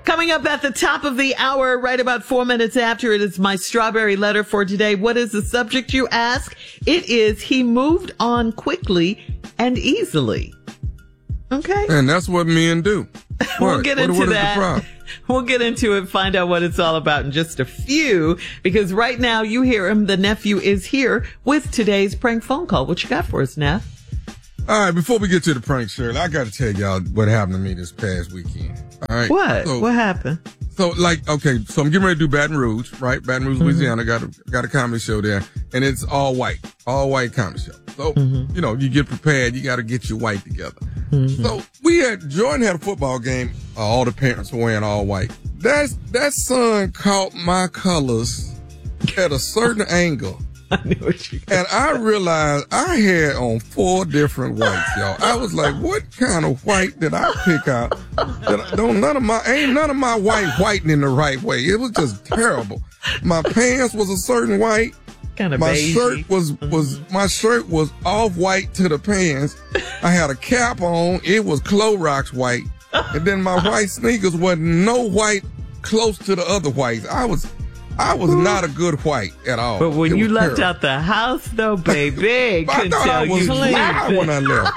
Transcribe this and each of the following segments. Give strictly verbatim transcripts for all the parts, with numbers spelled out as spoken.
Coming up at the top of the hour, right about four minutes after, it is my strawberry letter for today. What is the subject, you ask? It is, he moved on quickly and easily. Okay. And that's what men do. We'll get into what, what that. We'll get into it, find out what it's all about in just a few, because right now you hear him. The nephew is here with today's prank phone call. What you got for us, Neff? All right, before we get to the prank, Shirley, I got to tell y'all what happened to me this past weekend. All right. What? So, what happened? So, like, okay, so I'm getting ready to do Baton Rouge, right? Baton Rouge, Louisiana, mm-hmm. got a got a comedy show there, and it's all white, all white comedy show. So, mm-hmm. you know, you get prepared, you got to get your white together. Mm-hmm. So we had Jordan had a football game. Uh, all the parents were wearing all white. That's that son caught my colors at a certain angle. I knew what you and I realized I had on four different whites, y'all. I was like, what kind of white did I pick out? That don't none of my ain't none of my white whitening the right way. It was just terrible. My pants was a certain white. Kind of my beige. shirt was was my shirt was off white to the pants. I had a cap on. It was Clorox white, and then my white sneakers wasn't no white close to the other whites. I was. I was not a good white at all. But when it you left terrible. out the house, though, baby, I thought I was fly when I left.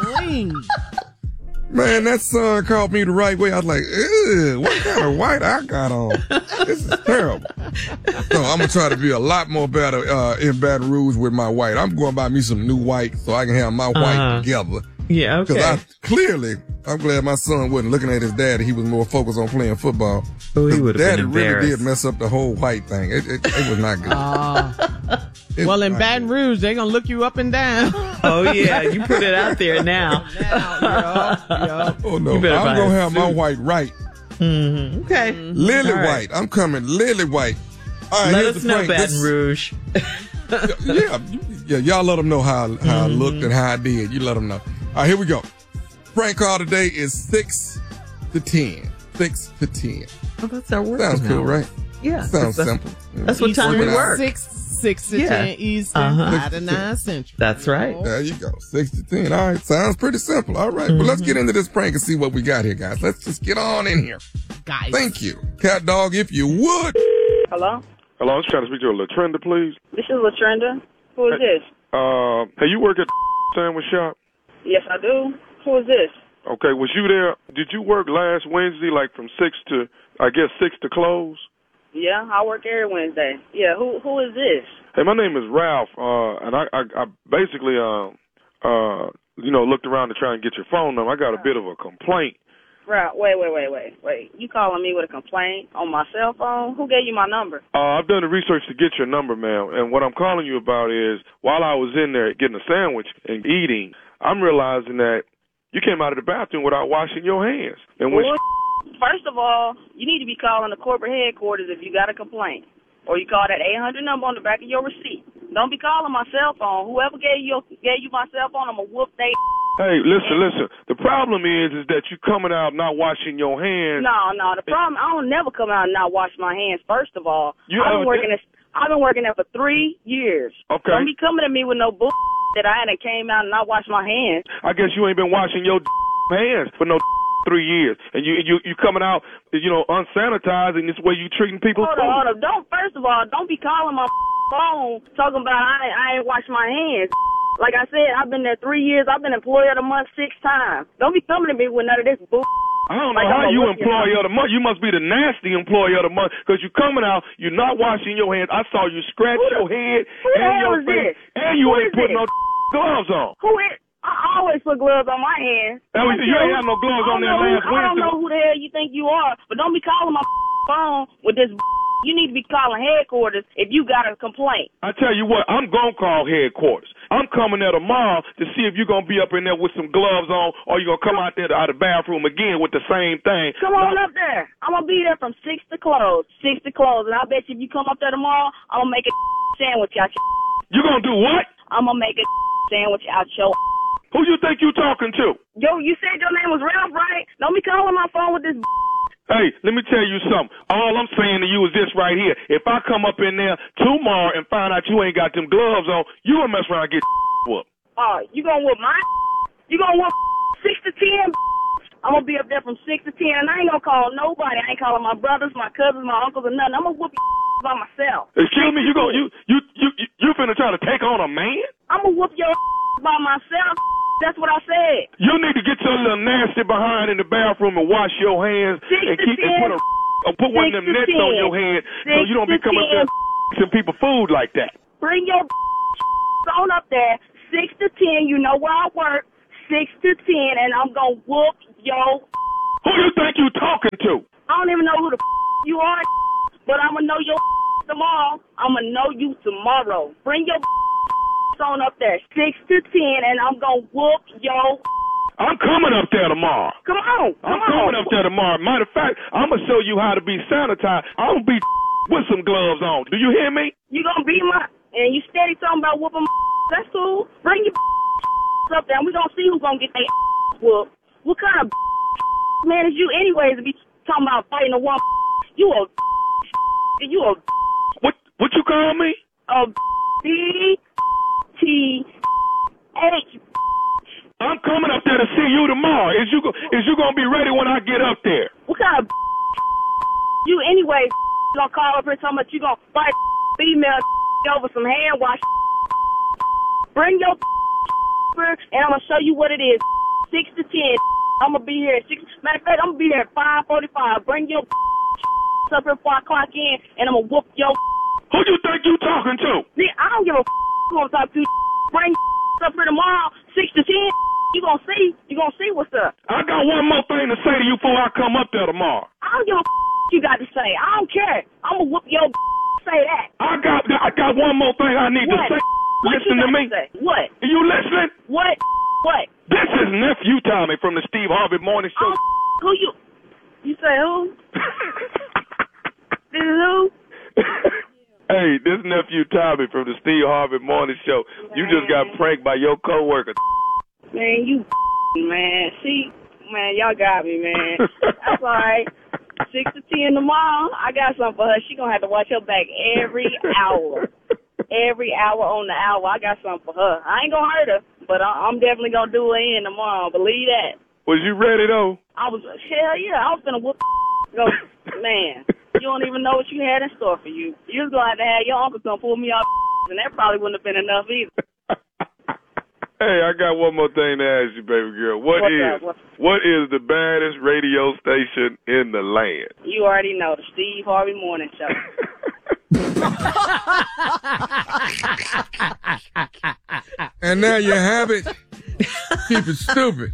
Man, that sun caught me the right way. I was like, ew, what kind of white I got on? This is terrible. So I'm going to try to be a lot more better uh, in Baton Rouge with my white. I'm going to buy me some new white so I can have my white uh-huh. together. Yeah, okay. Because I clearly, I'm glad my son wasn't looking at his daddy. He was more focused on playing football. Oh, he would have been embarrassed. Daddy really did mess up the whole white thing. It, it, it was not good. Uh, well, in Baton good. Rouge, they're going to look you up and down. Oh, yeah. You put it out there now. now yeah, yeah. Oh, no. I'm going to have my white right. Mm-hmm. Okay. Mm-hmm. Lily right. white. I'm coming lily white. All right, let us know, Baton this, Rouge. yeah, yeah, y'all let them know how, how mm-hmm. I looked and how I did. You let them know. All right, here we go. Prank call today is six to ten. Six to ten. Oh, that's our work. Sounds cool, right? Yeah. Sounds that's, simple. That's what time we work. Six, six to yeah. ten Eastern, uh-huh. five to nine Central. That's right. There you go. Six to ten. All right. Sounds pretty simple. All right. Mm-hmm. But let's get into this prank and see what we got here, guys. Let's just get on in here. Guys. Thank you. Cat dog, if you would. Hello? Hello, I was trying to speak to LaTrenda, please. This is LaTrenda. Who is hey, this? Uh, hey, you work at the sandwich shop? Yes, I do. Who is this? Okay, was you there? Did you work last Wednesday, like from six to, I guess, six to close? Yeah, I work every Wednesday. Yeah, who who is this? Hey, my name is Ralph, uh, and I, I, I basically, um, uh, you know, looked around to try and get your phone number. I got a bit of a complaint. Ralph, wait, wait, wait, wait, wait. You calling me with a complaint on my cell phone? Who gave you my number? Uh, I've done the research to get your number, ma'am, and what I'm calling you about is, while I was in there getting a sandwich and eating, I'm realizing that you came out of the bathroom without washing your hands. And when well, first of all, you need to be calling the corporate headquarters if you got a complaint. Or you call that eight hundred number on the back of your receipt. Don't be calling my cell phone. Whoever gave you gave you my cell phone, I'm going to whoop they. Hey, listen, listen. The problem is is that you coming out not washing your hands. No, no. The problem, I don't never come out and not wash my hands, first of all. You I've been working this, I've been working there for three years. Okay. Don't be coming at me with no bull that I hadn't came out and not washed my hands. I guess you ain't been washing your hands for no three years, and you you you coming out, you know, unsanitized, and this way you treating people. Hold on, hold on. Don't first of all, don't be calling my phone talking about I I ain't washed my hands. Like I said, I've been there three years. I've been employee of the month six times. Don't be coming to me with none of this bull. I don't know like, how you you employee of the month. You must be the nasty employee of the month because you coming out, you're not washing your hands. I saw you scratch who your the, head who the and hell your is face, this? and you who ain't putting no gloves on. Who is? I always put gloves on my hands. Hey, you ain't have no gloves on there last who, Wednesday. I don't know who the hell you think you are, but don't be calling my phone with this. You need to be calling headquarters if you got a complaint. I tell you what, I'm going to call headquarters. I'm coming there tomorrow to see if you're going to be up in there with some gloves on or you're going to come out there out of the bathroom again with the same thing. Come on now, up there. I'm going to be there from six to close. six to close. And I bet you if you come up there tomorrow, I'm going to make a sandwich out your. You going to do what? I'm going to make a sandwich out your. Who you think you talking to? Yo, you said your name was Ralph, right? Don't be calling my phone with this. Hey, let me tell you something. All I'm saying to you is this right here. If I come up in there tomorrow and find out you ain't got them gloves on, you gonna mess around and get whooped. Oh, uh, you gonna whoop mine? You gonna whoop six to ten? I'm going to be up there from six to ten, and I ain't going to call nobody. I ain't calling my brothers, my cousins, my uncles, or nothing. I'm going to whoop your by myself. Excuse me, you go, you, you, you, you, you finna try to take on a man? I'm going to whoop your by myself. That's what I said. You need to get your little nasty behind in the bathroom and wash your hands Six and keep and put a or put one of them nets on your hand so you don't become up there some people food like that. Bring your on up there, six to ten. You know where I work, six to ten, and I'm gonna whoop your. Who you think you talking to? I don't even know who the you are, but I'm gonna know your tomorrow. I'm gonna know you tomorrow. Bring your on up there, six to ten, and I'm gonna whoop your. I'm coming up there tomorrow. Come on, come I'm coming on. up there tomorrow. Matter of fact, I'm gonna show you how to be sanitized. I'm gonna be with some gloves on. Do you hear me? You gonna be my, and you steady talking about whooping. That's cool. Bring your up there, and we gonna see who's gonna get their whooped. What kind of man is you, anyways, to be talking about fighting a woman? You a, you a. What? What you call me? A B T H. I'm coming up there to see you tomorrow. Is you go, is you gonna be ready when I get up there? What kind of you anyway gonna call up here talking about you gonna fight female over some hand wash? Bring your and I'm gonna show you what it is. Six to ten. I'm gonna be here at six. Matter of fact, I'm gonna be here at five forty-five. Bring your up here before I clock in, and I'm gonna whoop your. Who you think you talking to? See, I don't give a who I'm talking to. Bring up here tomorrow, six to ten. You gonna see, you gonna see what's up. I got one more thing to say to you before I come up there tomorrow. I don't give a you got to say. I don't care. I'm gonna whoop your say that. I got, I got one more thing I need What? to say. What Listen you got to me. To say? What? Are you listening? What? What? This is Nephew Tommy from the Steve Harvey Morning Show. Oh, who you? You say who? This is who? Hey, this Nephew Tommy from the Steve Harvey Morning Show. You just got pranked by your coworker. Man, you man. See, man, y'all got me, man. That's all right. Six to ten tomorrow. I got something for her. She gonna have to watch her back every hour. Every hour on the hour. I got something for her. I ain't gonna hurt her, but I- I'm definitely gonna do her in tomorrow. Believe that. Was you ready though? I was, hell yeah, I was gonna whoop. Go, man. You don't even know what you had in store for you. You was gonna have to have your uncle come pull me off, and that probably wouldn't have been enough either. Hey, I got one more thing to ask you, baby girl. What What's is up? What's- what is the baddest radio station in the land? You already know, the Steve Harvey Morning Show. And there you have it. Keep it stupid.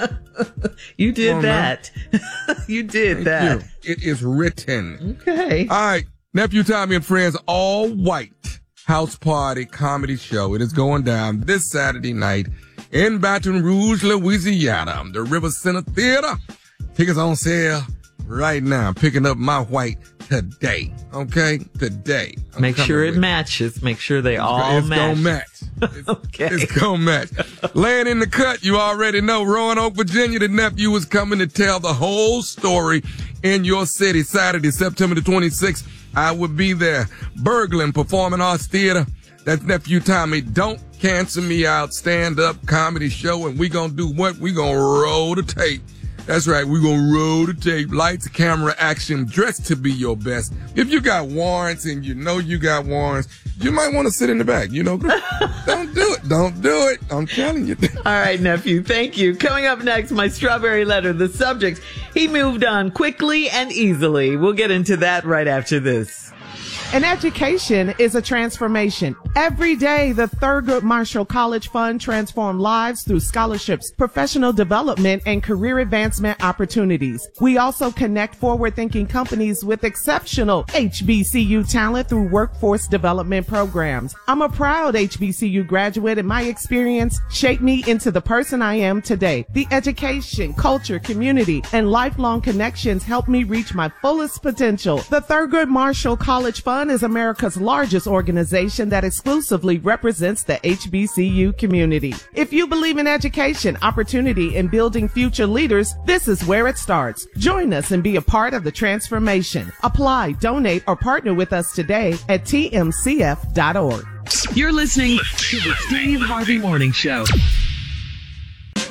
You did on, that. You did Thank that. you. It is written. Okay. All right. Nephew Tommy and Friends, all white house party comedy show. It is going down this Saturday night in Baton Rouge, Louisiana, the River Center Theater. Tickets on sale right now. Picking up my white today. Okay? Today. I'm Make sure it with matches. Make sure they all it's match. gonna match. It's, Okay. it's gonna match. Laying in the cut, you already know. Roanoke, Virginia, the nephew is coming to tell the whole story in your city. Saturday, September the twenty-sixth. I will be there. Berglund Performing Arts Theater. That's Nephew Tommy. Don't cancel me out. Stand-up comedy show, and we gonna do what? We gonna roll the tape. That's right. We're going to roll the tape. Lights, camera, action. Dressed to be your best. If you got warrants and you know you got warrants, you might want to sit in the back. You know, don't do it. Don't do it. I'm telling you. All right, nephew. Thank you. Coming up next, my strawberry letter. The subject, he moved on quickly and easily. We'll get into that right after this. An education is a transformation. Every day, the Thurgood Marshall College Fund transforms lives through scholarships, professional development, and career advancement opportunities. We also connect forward-thinking companies with exceptional H B C U talent through workforce development programs. I'm a proud H B C U graduate, and my experience shaped me into the person I am today. The education, culture, community, and lifelong connections helped me reach my fullest potential. The Thurgood Marshall College Fund is America's largest organization that exclusively represents the H B C U community. If you believe in education, opportunity, and building future leaders, this is where it starts. Join us and be a part of the transformation. Apply, donate, or partner with us today at T M C F dot org. You're listening to the Steve Harvey Morning Show.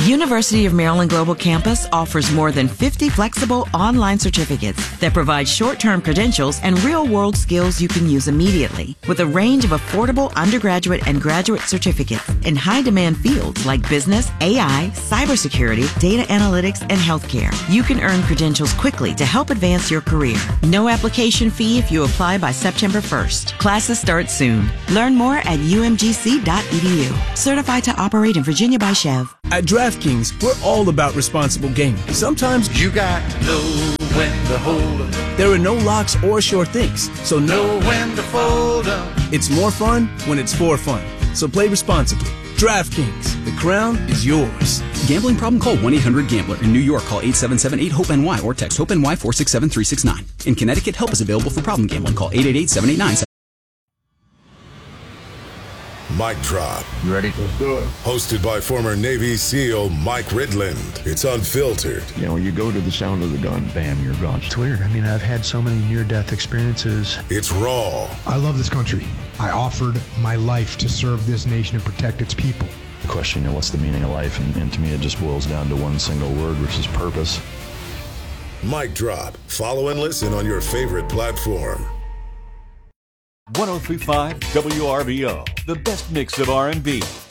University of Maryland Global Campus offers more than fifty flexible online certificates that provide short-term credentials and real-world skills you can use immediately, with a range of affordable undergraduate and graduate certificates in high-demand fields like business, A I, cybersecurity, data analytics, and healthcare. You can earn credentials quickly to help advance your career. No application fee if you apply by September first. Classes start soon. Learn more at u m g c dot e d u. Certified to operate in Virginia by Chev. At DraftKings, we're all about responsible gaming. Sometimes you got to know when to hold up. There are no locks or sure things, so know when to fold up. It's more fun when it's for fun. So play responsibly. DraftKings, the crown is yours. Gambling problem? Call one eight hundred gambler. In New York, call eight seven seven eight hope N Y or text HOPE-N Y four six seven three six nine. In Connecticut, help is available for problem gambling. Call eight eight eight seven eight nine. Mic Drop. You ready? Let's do it. Hosted by former Navy SEAL Mike Ridland. It's unfiltered. You know, you go to the sound of the gun, bam, you're gone. It's weird. I mean, I've had so many near-death experiences. It's raw. I love this country. I offered my life to serve this nation and protect its people. The question, you know, what's the meaning of life? And, and to me, it just boils down to one single word, which is purpose. Mic Drop. Follow and listen on your favorite platform. one oh three point five W R V O, the best mix of R and B,